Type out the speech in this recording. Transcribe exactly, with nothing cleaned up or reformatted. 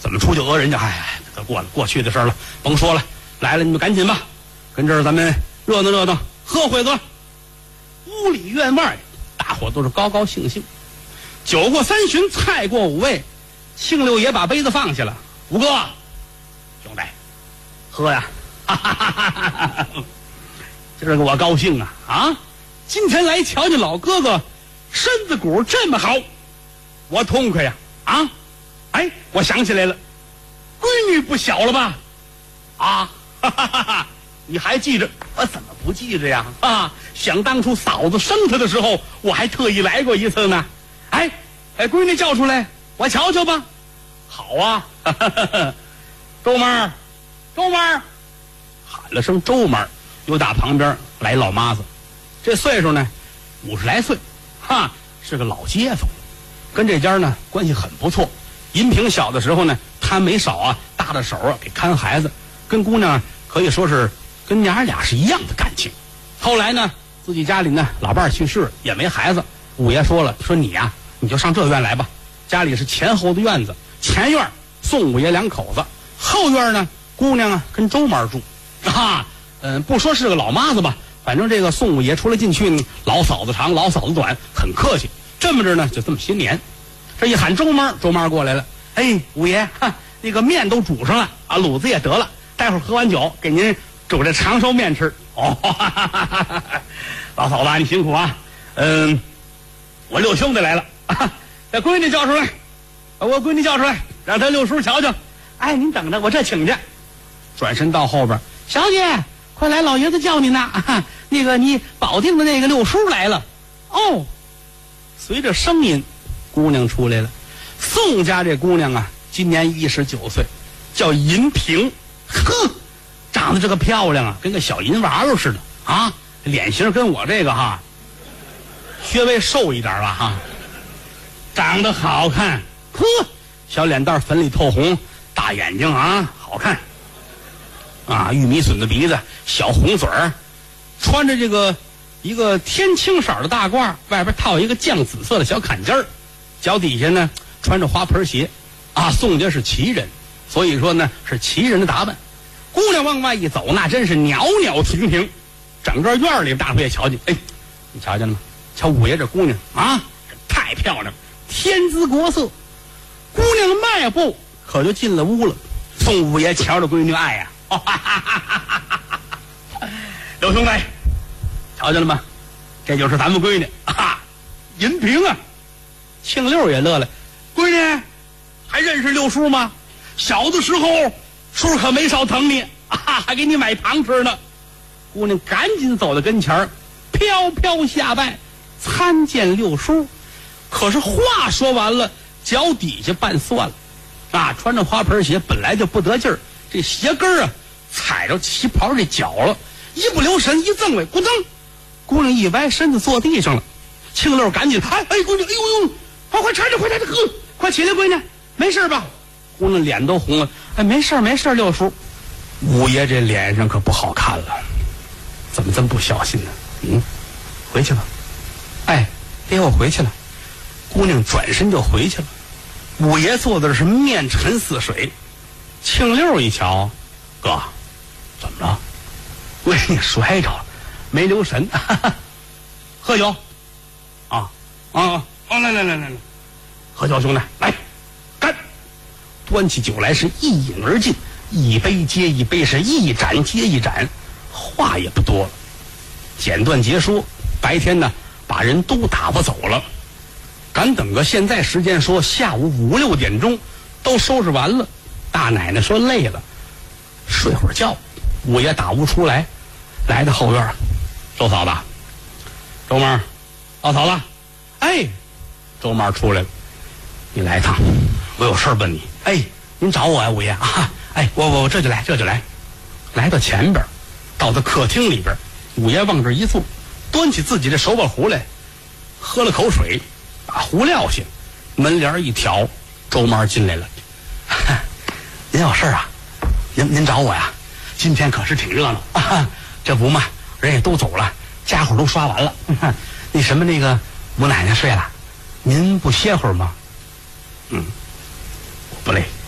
怎么出去讹人家？哎，这过了过去的事了，甭说了。来了，你们赶紧吧，跟这儿咱们热闹热闹，喝会子。屋里院外，大伙都是高高兴兴。酒过三巡，菜过五味，庆六爷把杯子放下了。五哥，兄弟，喝呀！哈哈哈哈哈哈！今儿个我高兴啊啊！今天来瞧见老哥哥，身子骨这么好，我痛快呀啊！哎，我想起来了，闺女不小了吧？啊，哈哈哈哈！你还记着？我怎么不记着呀？啊，想当初嫂子生她的时候，我还特意来过一次呢。哎，哎，闺女叫出来，我瞧瞧吧。好啊，哈哈哈哈！周妈儿，周妈儿，喊了声周妈儿，又打旁边来老妈子，这岁数呢，五十来岁，哈，是个老街坊，跟这家呢关系很不错。银平小的时候呢，他没少啊搭着手啊给看孩子，跟姑娘可以说是跟娘儿俩是一样的感情。后来呢，自己家里呢老伴儿去世，也没孩子，五爷说了，说你呀、啊，你就上这院来吧。家里是前后的院子，前院宋五爷两口子，后院呢姑娘啊跟周妈住。啊，嗯，不说是个老妈子吧，反正这个宋五爷出来进去，老嫂子长，老嫂子短，很客气。这么着呢，就这么些年。这一喊周妈，周妈过来了。哎，五爷，哈，那个面都煮上了啊，卤子也得了，待会儿喝完酒给您煮这长寿面吃。哦，哈哈哈哈哈，老嫂子你辛苦啊。嗯，我六兄弟来了，啊，把闺女叫出来，把我闺女叫出来，让他六叔瞧瞧。哎，您等着，我这请去。转身到后边，小姐，快来，老爷子叫你呢。啊，那个你保定的那个六叔来了。哦，随着声音，姑娘出来了。宋家这姑娘啊，今年一十九岁，叫银萍。呵，长得这个漂亮啊，跟个小银娃娃似的啊，脸型跟我这个哈，稍微瘦一点吧哈，长得好看。呵，小脸蛋粉里透红，大眼睛啊，好看。啊，玉米笋的鼻子，小红嘴儿，穿着这个一个天青色的大褂，外边套一个酱紫色的小坎肩儿，脚底下呢穿着花盆鞋。啊，宋家是旗人，所以说呢是旗人的打扮。姑娘往外一走，那真是袅袅婷婷，整个院里大伙也瞧见。哎，你瞧见了吗？瞧五爷这姑娘啊，太漂亮，天姿国色。姑娘迈步可就进了屋了。宋五爷瞧着闺女爱呀、啊。哦、哈哈哈哈哈哈！刘兄弟，瞧见了吗？这就是咱们闺女啊，银萍啊。庆六也乐了，闺女还认识六叔吗？小的时候叔可没少疼你啊，还给你买糖吃呢。姑娘赶紧走到跟前儿，飘飘下拜，参见六叔。可是话说完了，脚底下绊蒜了啊！穿着花盆鞋本来就不得劲儿，这鞋跟儿啊踩着旗袍这脚了，一不留神一赠位，咕噔，姑娘一歪身子坐地上了。庆六赶紧，哎哎，姑娘，哎呦呦，快快搀着，快搀着，呵，快起来，闺女，没事吧？姑娘脸都红了，哎，没事没事，六叔。五爷这脸上可不好看了，怎么这么不小心呢？嗯，回去吧。哎，爹，我回去了。姑娘转身就回去了。五爷坐的是面沉似水。庆六一瞧，哥，怎么了？闺女摔着了，没留神。哈哈，喝酒啊啊啊！来来来来来，喝酒，兄弟，来，干！端起酒来是一饮而尽，一杯接一杯，是一盏接一盏，话也不多了。简短结束，白天呢把人都打发走了。赶等个现在时间说下午五六点钟都收拾完了。大奶奶说累了，睡会儿觉。五爷打屋出来，来到后院，周嫂子，周妈，老嫂子，哎，周妈出来了，你来一趟，我有事问你。哎，您找我呀，五爷啊？哎，我我我这就来，这就来。来到前边，到他客厅里边，五爷往这一坐，端起自己的手把壶来，喝了口水，把壶撂下，门帘一挑，周妈进来了。您有事啊？您您找我呀？今天可是挺热闹啊！这不嘛，人也都走了，家伙都刷完了。那什么，那个我奶奶睡了，您不歇会儿吗？嗯，我不累。